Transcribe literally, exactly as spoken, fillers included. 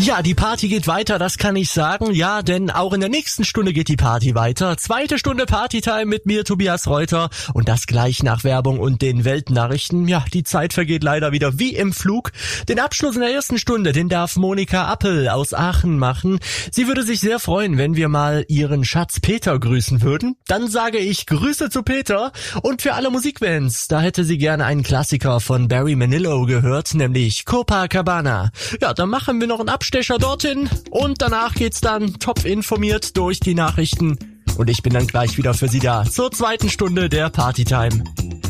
Ja, die Party geht weiter, das kann ich sagen. Ja, denn auch in der nächsten Stunde geht die Party weiter. Zweite Stunde Partytime mit mir, Tobias Reuter. Und das gleich nach Werbung und den Weltnachrichten. Ja, die Zeit vergeht leider wieder wie im Flug. Den Abschluss in der ersten Stunde, den darf Monika Appel aus Aachen machen. Sie würde sich sehr freuen, wenn wir mal ihren Schatz Peter grüßen würden. Dann sage ich Grüße zu Peter. Und für alle Musikfans, da hätte sie gerne einen Klassiker von Barry Manilow gehört, nämlich Copacabana. Ja, dann machen wir noch einen Abstecher dorthin und danach geht's dann top informiert durch die Nachrichten und ich bin dann gleich wieder für Sie da zur zweiten Stunde der Partytime.